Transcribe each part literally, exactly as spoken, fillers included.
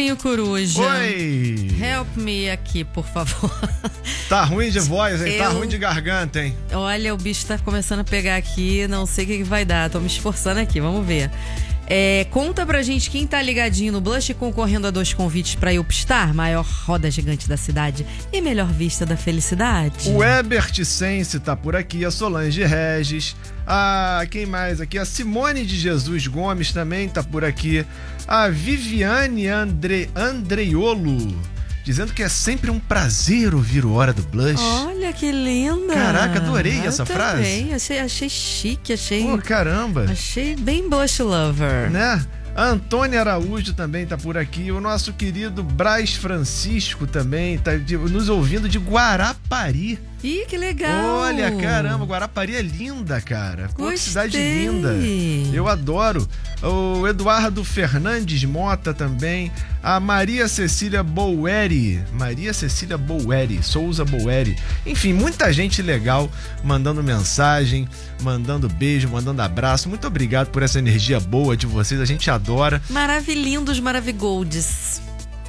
Paulinho Coruja. Oi! Help me aqui, por favor. Tá ruim de voz, hein? Eu... Tá ruim de garganta, hein? Olha, o bicho tá começando a pegar aqui, não sei o que, que vai dar. Tô me esforçando aqui, vamos ver. É, conta pra gente quem tá ligadinho no Blush concorrendo a dois convites pra Upstar, maior roda gigante da cidade e melhor vista da felicidade. O Ebert Sense tá por aqui, a Solange Regis, a quem mais aqui? A Simone de Jesus Gomes também tá por aqui, a Viviane Andre, Andreiolo, dizendo que é sempre um prazer ouvir o Hora do Blush. Olha que linda! Caraca, adorei Eu essa também. frase. Achei, achei chique, achei. Pô, caramba! Achei bem Blush Lover. Né? A Antônia Araújo também tá por aqui. O nosso querido Braz Francisco também tá de, nos ouvindo de Guarapari. Ih, que legal! Olha, caramba, Guarapari é linda, cara. Pô, que cidade Gostei. linda. Eu adoro. O Eduardo Fernandes Mota também. A Maria Cecília Boueri. Maria Cecília Boueri. Souza Boueri. Enfim, muita gente legal mandando mensagem, mandando beijo, mandando abraço. Muito obrigado por essa energia boa de vocês. A gente adora. Maravilhindos, maravigoldes.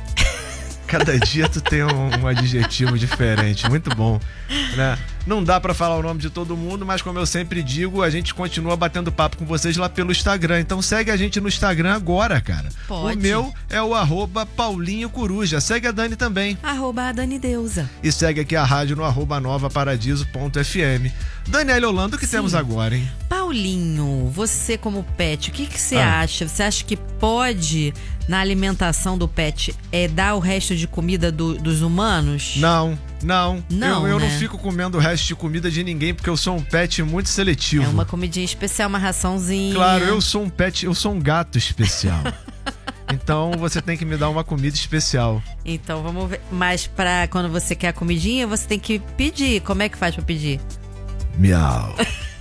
Cada dia tu tem um, um adjetivo diferente, muito bom, né? Não dá pra falar o nome de todo mundo, mas como eu sempre digo, a gente continua batendo papo com vocês lá pelo Instagram. Então segue a gente no Instagram agora, cara. Pode. O meu é o arroba Paulinho Coruja. Segue a Dani também. Arroba a Dani Deusa. E segue aqui a rádio no arroba nova paradiso ponto f m. Daniela Holanda, o que Sim. temos agora, hein? Paulinho, você como pet, o que que você Ah. acha? Você acha que pode, na alimentação do pet, é dar o resto de comida do- dos humanos? Não, não. Não, eu eu né? não fico comendo o resto de comida de ninguém, porque eu sou um pet muito seletivo. É uma comidinha especial, uma raçãozinha. Claro, eu sou um pet, eu sou um gato especial. Então você tem que me dar uma comida especial. Então vamos ver. Mas pra quando você quer a comidinha, você tem que pedir. Como é que faz pra pedir? Miau.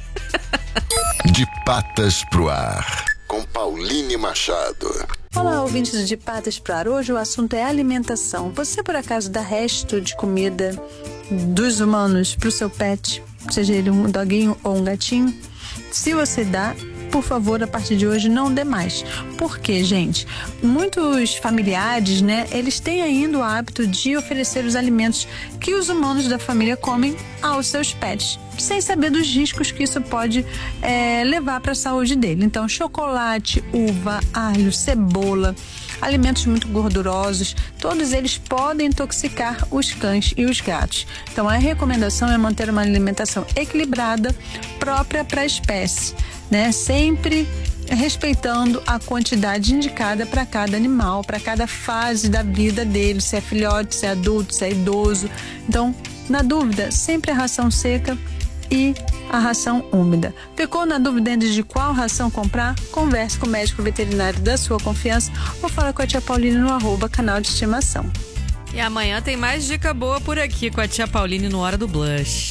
De patas pro ar, com Pauline Machado. Olá, ouvintes de Patas pro Ar. Hoje o assunto é alimentação. Você, por acaso, dá resto de comida dos humanos pro seu pet? Seja ele um doguinho ou um gatinho? Se você dá, por favor, a partir de hoje não dê mais. Por quê, gente? Muitos familiares, né, eles têm ainda o hábito de oferecer os alimentos que os humanos da família comem aos seus pets, sem saber dos riscos que isso pode é, levar para a saúde dele. Então, chocolate, uva, alho, cebola, alimentos muito gordurosos, todos eles podem intoxicar os cães e os gatos. Então, a recomendação é manter uma alimentação equilibrada, própria para a espécie, né? Sempre respeitando a quantidade indicada para cada animal, para cada fase da vida dele, se é filhote, se é adulto, se é idoso. Então, na dúvida, sempre a ração seca e a ração úmida. Ficou na dúvida ainda de qual ração comprar? Converse com o médico veterinário da sua confiança ou fala com a tia Pauline no arroba canal de estimação. E amanhã tem mais dica boa por aqui com a tia Pauline no Hora do Blush.